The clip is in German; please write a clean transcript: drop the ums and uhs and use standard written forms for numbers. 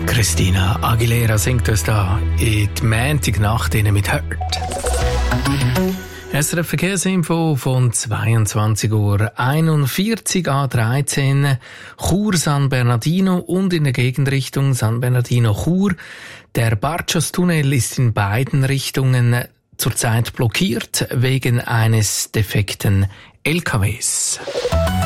Christina Aguilera singt uns da in die Montagnacht mit «Hurt». SRF Verkehrsinfo von 22:41 Uhr A13 Chur San Bernardino und in der Gegenrichtung San Bernardino Chur. Der Bartschos-Tunnel ist in beiden Richtungen zurzeit blockiert wegen eines defekten LKWs.